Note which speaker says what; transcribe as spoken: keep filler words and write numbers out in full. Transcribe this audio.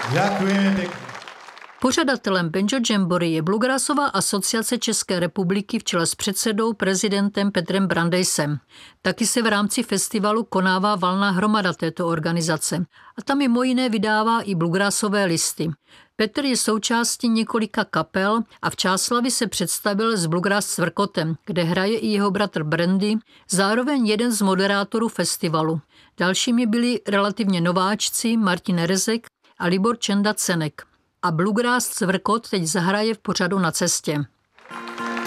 Speaker 1: Děkujeme pěkně.
Speaker 2: Pořadatelem Banjo Jamboree je Bluegrassová asociace České republiky v čele s předsedou prezidentem Petrem Brandejsem. Taky se v rámci festivalu konává valná hromada této organizace a tam mimo jiné vydává i bluegrassové listy. Petr je součástí několika kapel a v Čáslavi se představil s Bluegrass Cvrkotem, kde hraje i jeho bratr Brandy, zároveň jeden z moderátorů festivalu. Dalšími byli relativně nováčci Martin Rezek a Libor Čenda Cenek. A Bluegrass Cvrkot teď zahraje v pořadu Na cestě.